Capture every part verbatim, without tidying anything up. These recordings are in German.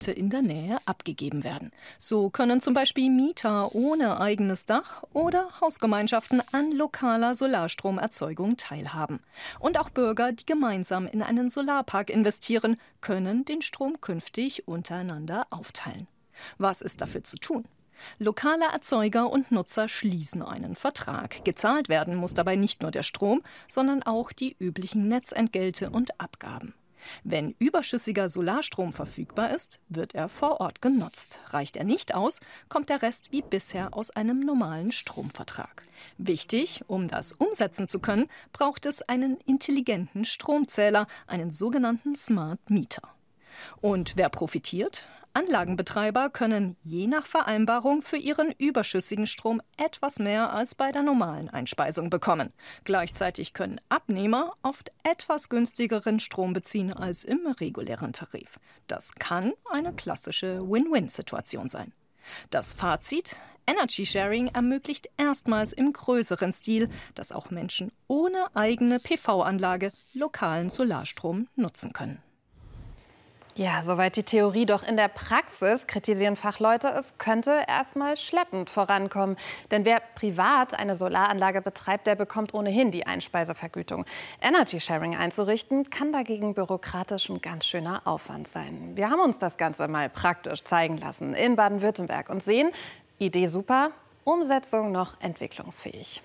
in der Nähe abgegeben werden. So können zum Beispiel Mieter ohne eigenes Dach oder Hausgemeinschaften an lokaler Solarstromerzeugung teilhaben. Und auch Bürger, die gemeinsam in einen Solarpark investieren, können den Strom künftig untereinander aufteilen. Was ist dafür zu tun? Lokale Erzeuger und Nutzer schließen einen Vertrag. Gezahlt werden muss dabei nicht nur der Strom, sondern auch die üblichen Netzentgelte und Abgaben. Wenn überschüssiger Solarstrom verfügbar ist, wird er vor Ort genutzt. Reicht er nicht aus, kommt der Rest wie bisher aus einem normalen Stromvertrag. Wichtig, um das umsetzen zu können, braucht es einen intelligenten Stromzähler, einen sogenannten Smart Meter. Und wer profitiert? Anlagenbetreiber können je nach Vereinbarung für ihren überschüssigen Strom etwas mehr als bei der normalen Einspeisung bekommen. Gleichzeitig können Abnehmer oft etwas günstigeren Strom beziehen als im regulären Tarif. Das kann eine klassische Win-Win-Situation sein. Das Fazit: Energy Sharing ermöglicht erstmals im größeren Stil, dass auch Menschen ohne eigene P V-Anlage lokalen Solarstrom nutzen können. Ja, soweit die Theorie. Doch in der Praxis, kritisieren Fachleute, es könnte erstmal schleppend vorankommen. Denn wer privat eine Solaranlage betreibt, der bekommt ohnehin die Einspeisevergütung. Energy Sharing einzurichten, kann dagegen bürokratisch ein ganz schöner Aufwand sein. Wir haben uns das Ganze mal praktisch zeigen lassen in Baden-Württemberg und sehen, Idee super, Umsetzung noch entwicklungsfähig.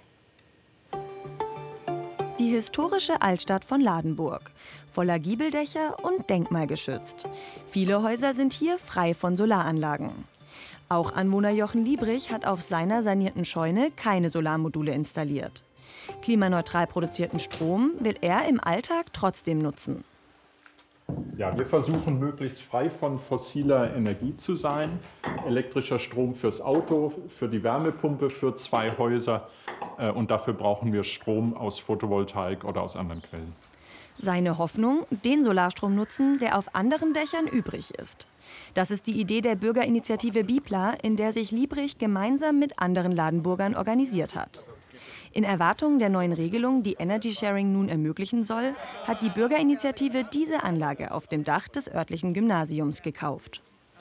Die historische Altstadt von Ladenburg. Voller Giebeldächer und denkmalgeschützt. Viele Häuser sind hier frei von Solaranlagen. Auch Anwohner Jochen Liebrich hat auf seiner sanierten Scheune keine Solarmodule installiert. Klimaneutral produzierten Strom will er im Alltag trotzdem nutzen. Ja, wir versuchen, möglichst frei von fossiler Energie zu sein. Elektrischer Strom fürs Auto, für die Wärmepumpe, für zwei Häuser. Und dafür brauchen wir Strom aus Photovoltaik oder aus anderen Quellen. Seine Hoffnung: den Solarstrom nutzen, der auf anderen Dächern übrig ist. Das ist die Idee der Bürgerinitiative Bipla, in der sich Liebrich gemeinsam mit anderen Ladenburgern organisiert hat. In Erwartung der neuen Regelung, die Energy Sharing nun ermöglichen soll, hat die Bürgerinitiative diese Anlage auf dem Dach des örtlichen Gymnasiums gekauft.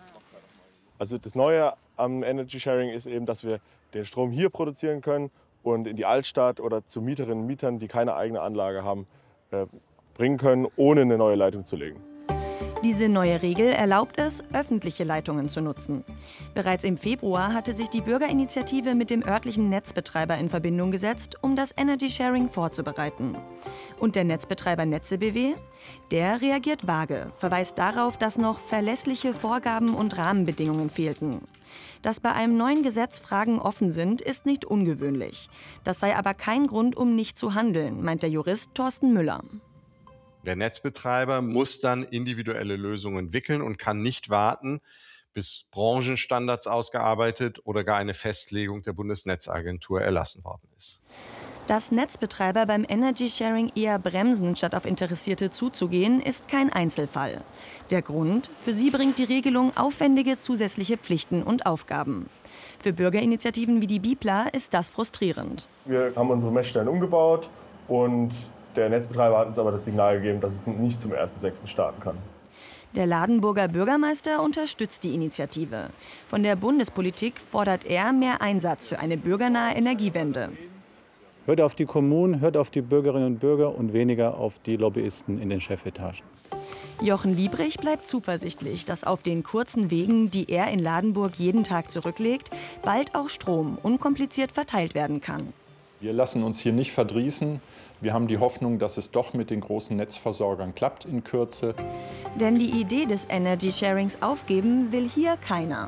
Also das Neue am Energy Sharing ist eben, dass wir den Strom hier produzieren können und in die Altstadt oder zu Mieterinnen und Mietern, die keine eigene Anlage haben, äh, bringen können, ohne eine neue Leitung zu legen. Diese neue Regel erlaubt es, öffentliche Leitungen zu nutzen. Bereits im Februar hatte sich die Bürgerinitiative mit dem örtlichen Netzbetreiber in Verbindung gesetzt, um das Energy Sharing vorzubereiten. Und der Netzbetreiber Netze B W? Der reagiert vage, verweist darauf, dass noch verlässliche Vorgaben und Rahmenbedingungen fehlten. Dass bei einem neuen Gesetz Fragen offen sind, ist nicht ungewöhnlich. Das sei aber kein Grund, um nicht zu handeln, meint der Jurist Thorsten Müller. Der Netzbetreiber muss dann individuelle Lösungen entwickeln und kann nicht warten, bis Branchenstandards ausgearbeitet oder gar eine Festlegung der Bundesnetzagentur erlassen worden ist. Dass Netzbetreiber beim Energy Sharing eher bremsen, statt auf Interessierte zuzugehen, ist kein Einzelfall. Der Grund: für sie bringt die Regelung aufwendige zusätzliche Pflichten und Aufgaben. Für Bürgerinitiativen wie die Bipla ist das frustrierend. Wir haben unsere Messstellen umgebaut und der Netzbetreiber hat uns aber das Signal gegeben, dass es nicht zum ersten sechsten starten kann. Der Ladenburger Bürgermeister unterstützt die Initiative. Von der Bundespolitik fordert er mehr Einsatz für eine bürgernahe Energiewende. Hört auf die Kommunen, hört auf die Bürgerinnen und Bürger und weniger auf die Lobbyisten in den Chefetagen. Jochen Liebrich bleibt zuversichtlich, dass auf den kurzen Wegen, die er in Ladenburg jeden Tag zurücklegt, bald auch Strom unkompliziert verteilt werden kann. Wir lassen uns hier nicht verdrießen. Wir haben die Hoffnung, dass es doch mit den großen Netzversorgern klappt in Kürze. Denn die Idee des Energy Sharings aufgeben will hier keiner.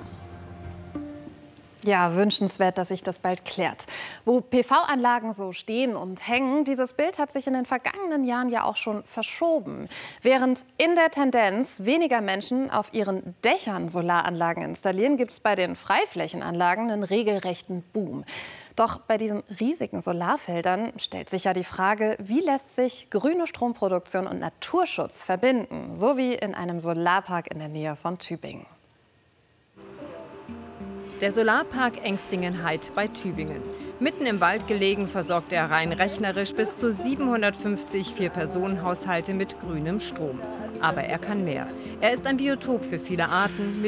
Ja, wünschenswert, dass sich das bald klärt. Wo P V-Anlagen so stehen und hängen, dieses Bild hat sich in den vergangenen Jahren ja auch schon verschoben. Während in der Tendenz weniger Menschen auf ihren Dächern Solaranlagen installieren, gibt es bei den Freiflächenanlagen einen regelrechten Boom. Doch bei diesen riesigen Solarfeldern stellt sich ja die Frage, wie lässt sich grüne Stromproduktion und Naturschutz verbinden, so wie in einem Solarpark in der Nähe von Tübingen. Der Solarpark Engstingen-Heid bei Tübingen. Mitten im Wald gelegen, versorgt er rein rechnerisch bis zu siebenhundertfünfzig Vier-Personen-Haushalte mit grünem Strom. Aber er kann mehr. Er ist ein Biotop für viele Arten.